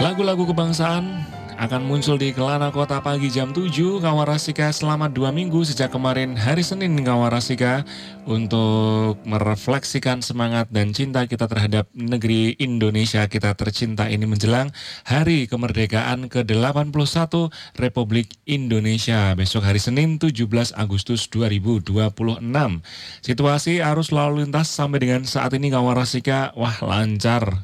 Lagu-lagu kebangsaan akan muncul di Kelana Kota pagi jam 7, Kawarasika selama 2 minggu sejak kemarin hari Senin Kawarasika untuk merefleksikan semangat dan cinta kita terhadap negeri Indonesia kita tercinta ini menjelang Hari Kemerdekaan ke-81 Republik Indonesia besok hari Senin 17 Agustus 2026. Situasi arus lalu lintas sampai dengan saat ini Kawarasika wah lancar.